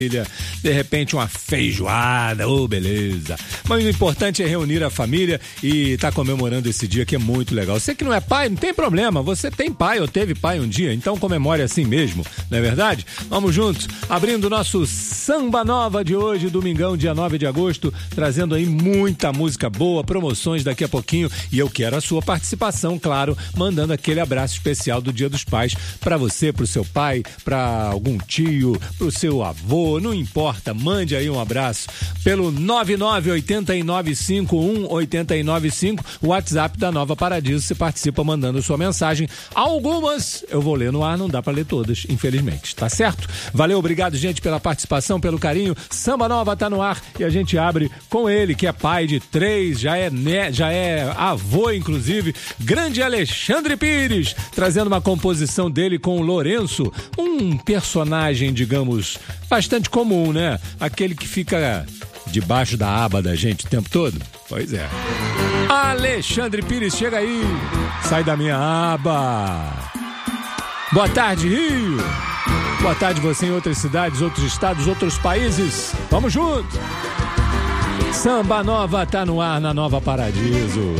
de repente uma feijoada, beleza. Mas o importante é reunir a família e tá comemorando esse dia que é muito legal. Você que não é pai, não tem problema, você tem pai ou teve pai um dia, então comemore assim mesmo, não é verdade? Vamos juntos, abrindo o nosso Samba Nova de hoje, domingão, dia 9 de agosto, trazendo aí muita música boa, promoções daqui a pouquinho, e eu quero a sua participação, claro, mandando aquele abraço especial do Dia dos Pais pra você, pro seu pai, pra algum tio, pro seu avô, não importa, mande aí um abraço pelo 998951895, o WhatsApp da Nova Paradiso. Você participa mandando sua mensagem. Algumas eu vou ler no ar, não dá pra ler todas, infelizmente, tá certo? Valeu, obrigado, gente, pela participação, pelo carinho. Samba Nova tá no ar e a gente abre com ele, que é pai de 3, já é avô, inclusive, grande Alexandre Pires, trazendo uma composição dele com o Lourenço, um personagem, digamos, bastante comum, né? Aquele que fica debaixo da aba da gente o tempo todo. Pois é. Alexandre Pires, chega aí. Sai da minha aba. Boa tarde, Rio. Boa tarde você em outras cidades, outros estados, outros países. Vamos junto. Samba Nova tá no ar na Nova Paradiso.